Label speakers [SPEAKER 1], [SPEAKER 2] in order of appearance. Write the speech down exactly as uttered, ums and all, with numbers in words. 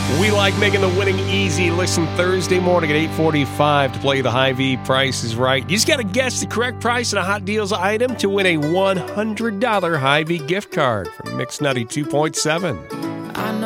[SPEAKER 1] We like making the winning easy. Listen Thursday morning at eight forty-five to play the Hy-Vee Price is Right. You just got to guess the correct price on a Hot Deals item to win a one hundred dollars Hy-Vee gift card from Mix Nutty two point seven.